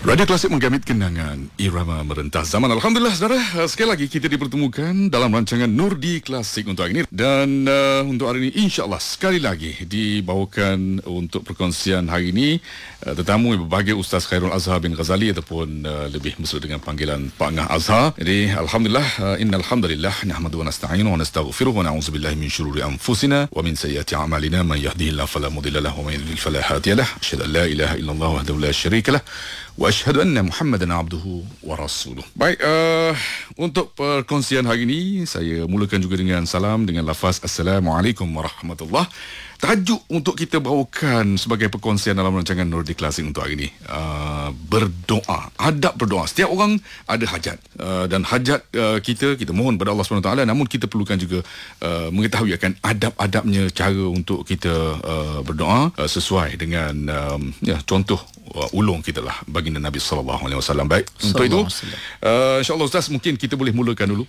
Radio Klasik menggamit kenangan irama merentas zaman. Alhamdulillah saudara, sekali lagi kita dipertemukan dalam rancangan Nur di Klasik untuk hari ini. Dan untuk hari ini insya-Allah sekali lagi dibawakan untuk perkongsian hari ini tetamu berbagai Ustaz Khairul Azhar bin Ghazali ataupun lebih mesra dengan panggilan Pak Ngah Azhar. Jadi alhamdulillah, innal hamdalillah nahmadu wa nasta'inu wa nastaghfiruh wa na'udzubillahi min syururi anfusina wa min sayyiati a'malina man yahdihillahu fala mudilla lahu wa man yudlil fala hadiya lahu. Asyhadu an la ilaha illallah wahdahu la syarika lahu wa asyhadu anna Muhammadan abduhu wa rasuluh. Baik, untuk perkongsian hari ini saya mulakan juga dengan salam dengan lafaz Assalamualaikum warahmatullahi. Tajuk untuk kita bawakan sebagai perkongsian dalam rancangan Nur di Klasik untuk hari ini, berdoa, adab berdoa. Setiap orang ada hajat, dan hajat kita mohon pada Allah SWT, namun kita perlukan juga mengetahui akan adab-adabnya, cara untuk kita berdoa sesuai dengan contoh ulung kita lah baginda Nabi SAW. Baik, untuk itu insya-Allah Ustaz, mungkin kita boleh mulakan dulu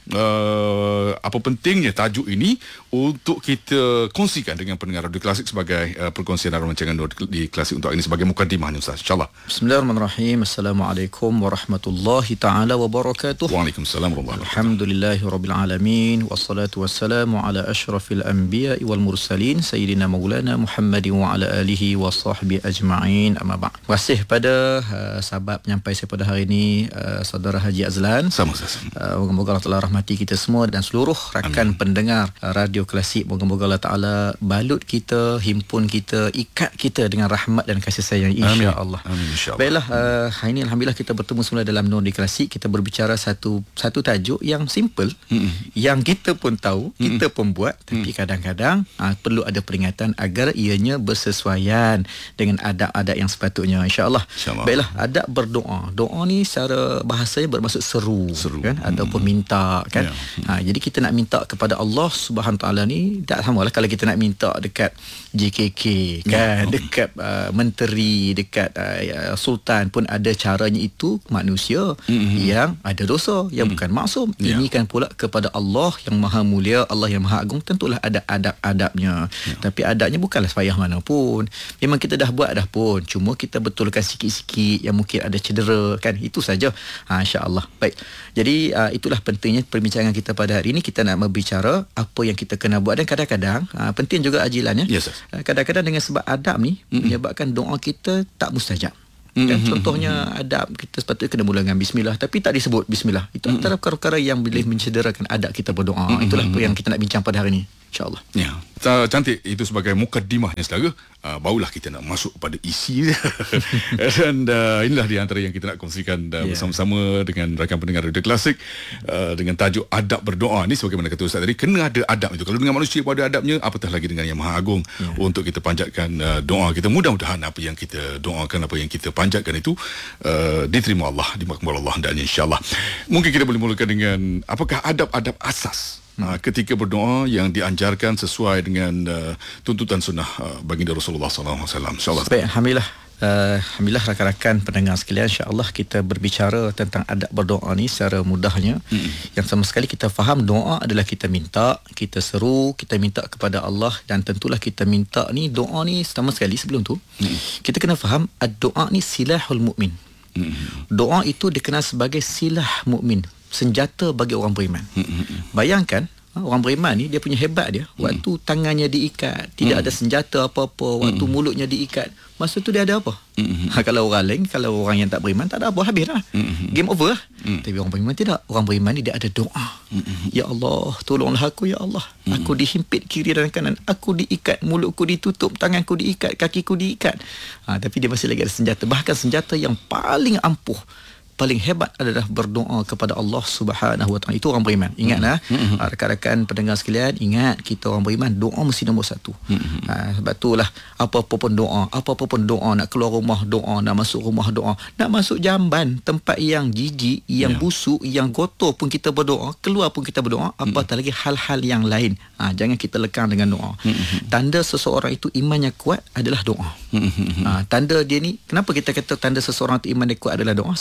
apa pentingnya tajuk ini untuk kita kongsikan dengan pendengar Radio Klasik sebagai perkongsian dalam rancangan Nur di Klasik untuk hari ini sebagai mukadimahnya Ustaz, insya-Allah. Bismillahirrahmanirrahim. Assalamualaikum warahmatullahi taala wabarakatuh. Waalaikumsalam warahmatullahi wabarakatuh. Alhamdulillahirabbil alamin wassalatu wassalamu ala asyrafil anbiya'i wal mursalin sayyidina maulana Muhammadin wa ala alihi wa sahbihi ajma'in. Amma ba'd. Terima kasih pada sahabat penyampai saya pada hari ini, saudara Haji Azlan. Sama-sama. Moga-moga Allah Taala rahmati kita semua dan seluruh rakan pendengar Radio Klasik. Moga-moga Allah Taala balut kita, himpun kita, ikat kita dengan rahmat dan kasih sayang, insya-Allah. Amin, insya-Allah. Baiklah, hari ini alhamdulillah kita bertemu semula dalam Nur di Klasik. Kita berbicara satu tajuk yang simple, yang kita pun tahu, kita pun buat, tapi kadang-kadang perlu ada peringatan agar ianya bersesuaian dengan adab-adab yang sepatutnya, insya-Allah. Baiklah, adab berdoa. Doa ni secara bahasanya bermaksud seru kan, ataupun minta kan. Jadi kita nak minta kepada Allah Subhanahu taala ni tak samalah kalau kita nak minta dekat JKK kan, dekat menteri, dekat sultan pun ada caranya. Itu manusia yang ada dosa, yang bukan maksum. Ini kan pula kepada Allah yang maha mulia, Allah yang maha agung, tentulah ada adab-adabnya. Tapi adabnya bukanlah sepayah mana pun. Memang kita dah buat dah pun, cuma kita betulkan sikit-sikit yang mungkin ada cedera kan, itu saja. Insya-Allah. Baik. Jadi itulah pentingnya perbincangan kita pada hari ini. Kita nak berbicara apa yang kita kena buat, dan kadang-kadang penting juga ajilannya. Yes, kadang-kadang dengan sebab adab ni menyebabkan doa kita tak mustajab. Dan contohnya adab kita sepatutnya kena mula dengan bismillah, tapi tak disebut bismillah. Itu antara perkara yang boleh mencederakan adab kita berdoa. Itulah apa yang kita nak bincang pada hari ini, insya-Allah. Ya, cantik itu sebagai mukadimahnya saudara. Barulah kita nak masuk pada isi dan inilah di antara yang kita nak kongsikan bersama-sama dengan rakan pendengar Radio Klasik, dengan tajuk adab berdoa ni. Sebagaimana kata Ustaz tadi, kena ada adab itu. Kalau dengan manusia pun ada adabnya, apatah lagi dengan yang Maha Agung. Untuk kita panjatkan doa kita, mudah-mudahan apa yang kita doakan, apa yang kita panjatkan itu diterima Allah, dimakbul Allah, dan insya-Allah. Mungkin kita boleh mulakan dengan apakah adab-adab asas ketika berdoa yang dianjarkan sesuai dengan tuntutan sunnah baginda Rasulullah SAW, insya-Allah. Baik, alhamdulillah rakan-rakan pendengar sekalian, insya-Allah kita berbicara tentang adab berdoa ni secara mudahnya. Yang sama sekali kita faham doa adalah kita minta, kita seru, kita minta kepada Allah, dan tentulah kita minta ni, doa ni sama sekali sebelum tu kita kena faham doa ni silahul mukmin. Doa itu dikenal sebagai silah mukmin, senjata bagi orang beriman. Bayangkan orang beriman ni, dia punya hebat dia, waktu tangannya diikat, tidak ada senjata apa-apa, waktu mulutnya diikat, masa tu dia ada apa? Kalau orang lain, kalau orang yang tak beriman, tak ada apa, habis lah, game over lah. Tapi orang beriman tidak. Orang beriman ni dia ada doa. Ya Allah, tolonglah aku, ya Allah, aku dihimpit kiri dan kanan, aku diikat, mulutku ditutup, tanganku diikat, kakiku diikat. Tapi dia masih lagi ada senjata. Bahkan senjata yang paling ampuh, paling hebat adalah berdoa kepada Allah Subhanahu wa taala. Itu orang beriman. Ingatlah, rakan-rakan pendengar sekalian, ingat, kita orang beriman, doa mesti nombor satu. Sebab itulah apa-apa pun doa, nak keluar rumah doa, nak masuk rumah doa, nak masuk jamban, tempat yang jijik, yang busuk, yang kotor pun kita berdoa, keluar pun kita berdoa, apatah lagi hal-hal yang lain. Jangan kita lekang dengan doa. Tanda seseorang itu imannya kuat adalah doa. Tanda dia ni, kenapa kita kata tanda seseorang itu iman dia kuat adalah doa? Sebab doa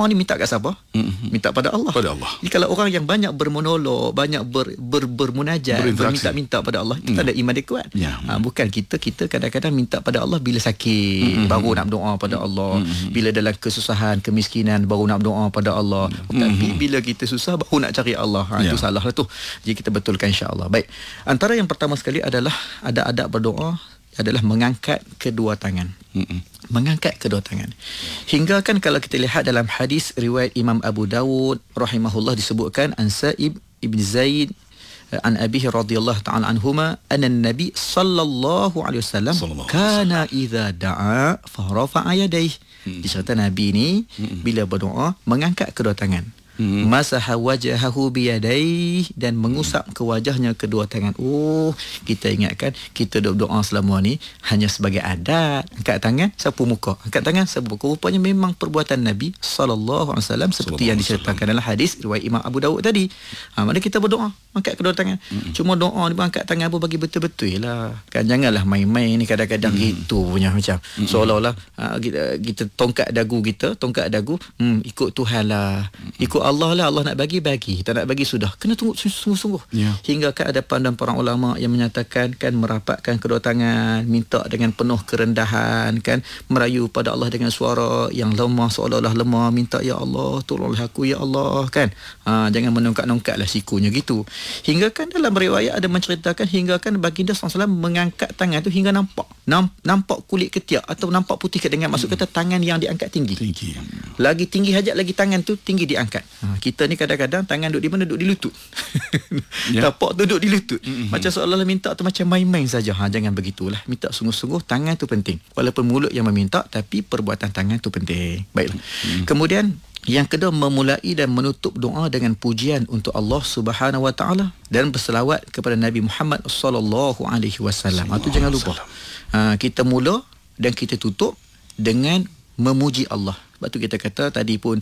ni minta kat siapa? Minta pada Allah. Pada Allah. Jadi kalau orang yang banyak bermonolog, banyak bermunajat, minta pada Allah, itu tak ada iman dia kuat. Bukan kita kadang-kadang minta pada Allah bila sakit, baru nak berdoa pada Allah. Bila dalam kesusahan, kemiskinan, baru nak berdoa pada Allah. Tapi bila kita susah, baru nak cari Allah. Itu salah lah tu. Jadi kita betulkan, insya-Allah. Baik. Antara yang pertama sekali adalah ada adab berdoa adalah mengangkat kedua tangan. Mengangkat kedua tangan. Hingga kan kalau kita lihat dalam hadis riwayat Imam Abu Dawud rahimahullah disebutkan an Sa'ib ibn Zaid an Abihi radhiyallahu ta'ala anhuma anna Nabi sallallahu alaihi wasallam kana idza da'a fa rafa'a yadayhi. Dicerita Nabi ni bila berdoa mengangkat kedua tangan. Masaha wajahahu biyadaihi, dan mengusap ke wajahnya kedua tangan. Kita ingatkan kita doa selama ni hanya sebagai adat, angkat tangan sapu muka, angkat tangan sapu muka. Rupanya memang perbuatan Nabi sallallahu alaihi wasallam seperti yang diceritakan dalam hadis riwayat Imam Abu Dawud tadi. Mana kita berdoa angkat kedua tangan. Cuma doa ni angkat tangan apa bagi betul-betul lah. Kan janganlah main-main ni kadang-kadang gitu punya macam seolah-olah kita tongkat dagu ikut Tuhan lah, ikut Allah lah, Allah nak bagi, tak nak bagi sudah. Kena tunggu sungguh-sungguh. Hingga kan ada pandangan para ulama yang menyatakan kan merapatkan kedua tangan, minta dengan penuh kerendahan, kan merayu pada Allah dengan suara yang lemah, seolah-olah lemah, minta ya Allah tolonglah aku ya Allah, kan. Jangan menongkat-nongkatlah sikunya gitu. Hingga kan dalam riwayat ada menceritakan hingga kan baginda SAW mengangkat tangan tu hingga nampak kulit ketiak atau nampak putih dengan maksud kata tangan yang diangkat tinggi. Lagi tinggi hajat lagi tangan tu tinggi diangkat. Kita ni kadang-kadang tangan duduk di mana? Duduk di lutut. Tapak tu duduk di lutut. Macam seolah-olah minta tu macam main-main saja. Jangan begitulah. Minta sungguh-sungguh, tangan tu penting. Walaupun mulut yang meminta, tapi perbuatan tangan tu penting. Baiklah. Kemudian yang kedua, memulai dan menutup doa dengan pujian untuk Allah Subhanahu Wa Taala dan berselawat kepada Nabi Muhammad sallallahu alaihi wasallam. Itu jangan lupa. Kita mula dan kita tutup dengan memuji Allah. Sebab tu kita kata tadi pun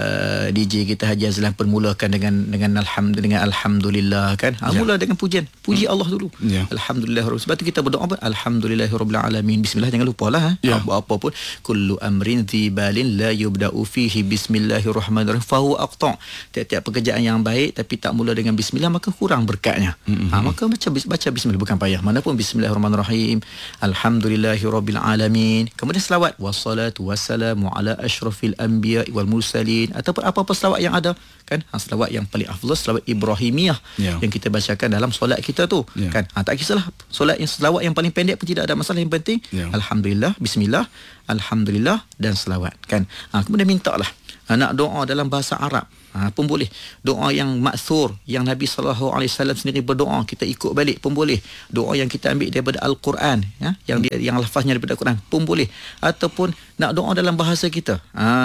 DJ kita Haji Azlan permulakan dengan alhamdulillah, kan. Mula dengan pujian. Puji Allah dulu. Alhamdulillah. Sebab tu kita berdoa pun alhamdulillahirabbil alamin. Bismillah, jangan lupalah. Apa pun kullu amrin dzibalin la yubda'u fihi bismillahirrahmanirrahim fahuwa aqta'. Tiap-tiap pekerjaan yang baik tapi tak mula dengan bismillah maka kurang berkatnya. Maka baca bismillah, bukan payah. Mana pun bismillahirrahmanirrahim. Alhamdulillahirabbil alamin. Kemudian selawat wassalatu wassalamu ala asyrafil anbiya wal mursalin, ataupun apa-apa selawat yang ada, kan. Selawat yang paling afdal selawat Ibrahimiyah yang kita bacakan dalam solat kita tu, kan. Tak kisahlah solat yang selawat yang paling pendek pun tidak ada masalah, yang penting alhamdulillah, bismillah, alhamdulillah dan selawat, kan. Kemudian mintalah nak doa dalam bahasa Arab pun boleh. Doa yang maksur yang Nabi sallallahu alaihi wasallam sendiri berdoa, kita ikut balik pun boleh. Doa yang kita ambil daripada Al-Quran, yang lafaznya daripada Al-Quran pun boleh. Ataupun nak doa dalam bahasa kita.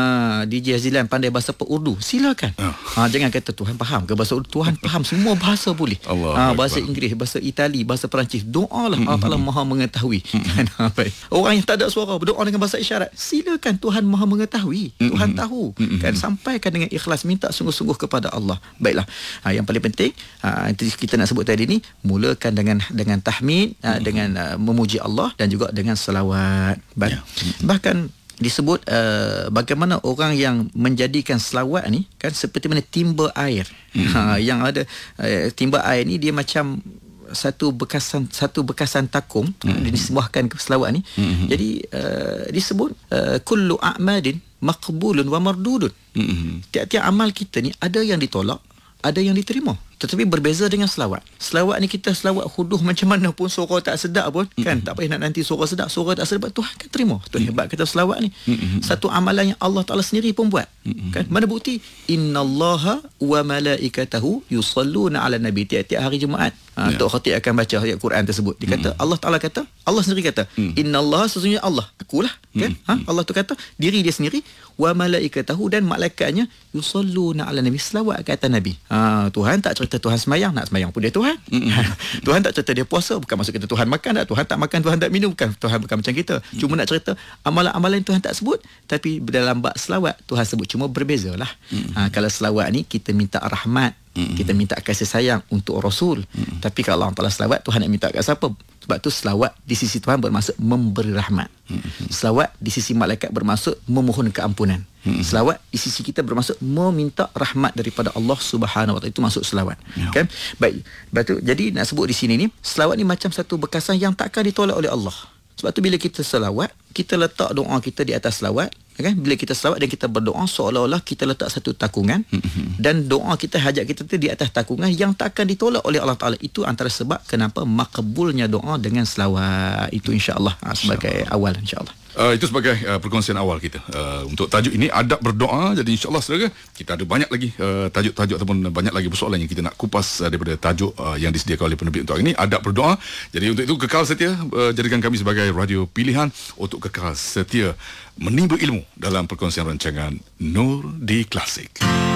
DJ Azilan pandai bahasa Urdu, silakan. Jangan kata Tuhan faham ke bahasa Urdu. Tuhan faham semua bahasa boleh. Bahasa Inggeris, bahasa Itali, bahasa Perancis. Doalah, Allah Taala Maha mengetahui. Orang yang tak ada suara berdoa dengan bahasa isyarat, silakan. Tuhan Maha mengetahui. Tuhan tahu. Kan, sampaikan dengan ikhlas, minta sungguh-sungguh kepada Allah. Baiklah. Yang paling penting kita nak sebut tadi ni, mulakan dengan tahmid, dengan memuji Allah dan juga dengan selawat. Bahkan disebut bagaimana orang yang menjadikan selawat ni, kan, seperti mana timba air. Yang ada timba air ni dia macam satu bekasan takum disembahkan ke selawat ni. Jadi disebut kullu a'madin maqbulun wa mardudun. Tiap-tiap amal kita ni ada yang ditolak, ada yang diterima. Tetapi berbeza dengan selawat. Selawat ni kita selawat huduh macam mana pun, suara tak sedap pun, kan, tak payah nak nanti suara sedap, suara tak sedap, Tuhan akan terima. Itu hebat kita selawat ni. Satu amalan yang Allah Taala sendiri pun buat. Kan, mana bukti? Innallaha wa malaikatahu yusalluna 'alan nabi. Tiap-tiap hari Jumaat Tok Khatib akan baca ayat Quran tersebut. Dia kata Allah Taala kata, Allah sendiri kata, innallaha, sesungguhnya Allah, akulah, kan. Allah tu kata diri dia sendiri, wa malaikatahu, dan malaikatnya, yusalluna 'alan nabi, selawat ke atas nabi. Tuhan tak cerita Tuhan semayang, nak semayang pun dia Tuhan. Tuhan tak cerita dia puasa, bukan maksud kita Tuhan makan tak. Tuhan tak makan, Tuhan tak minum, bukan. Tuhan bukan macam kita. Cuma nak cerita amalan-amalan Tuhan tak sebut, tapi dalam bab selawat Tuhan sebut. Cuma berbezalah. Kalau selawat ni kita minta rahmat Kita minta kasih sayang untuk Rasul. Tapi kalau Allah Ta'ala selawat, Tuhan nak minta kat siapa? Sebab tu selawat di sisi Tuhan bermaksud memberi rahmat. Selawat di sisi malaikat bermaksud memohon keampunan. Selawat di sisi kita bermaksud meminta rahmat daripada Allah Subhanahu Wa Taala. Itu maksud selawat. Kan? Baik. Lepas tu, jadi nak sebut di sini ni, selawat ni macam satu bekasan yang takkan ditolak oleh Allah. Sebab tu bila kita selawat, kita letak doa kita di atas selawat, kan? Bila kita selawat dan kita berdoa, seolah-olah kita letak satu takungan, dan doa kita, hajat kita tu di atas takungan yang takkan ditolak oleh Allah Ta'ala. Itu antara sebab kenapa makbulnya doa dengan selawat. Itu insya-Allah sebagai awal insya-Allah. Itu sebagai perkongsian awal kita untuk tajuk ini, adab berdoa. Jadi insya-Allah saudara, kita ada banyak lagi tajuk-tajuk ataupun banyak lagi persoalan yang kita nak kupas daripada tajuk yang disediakan oleh penerbit untuk hari ini, adab berdoa. Jadi untuk itu kekal setia jadikan kami sebagai radio pilihan untuk kekal setia menimba ilmu dalam perkongsian rancangan Nur di Klasik.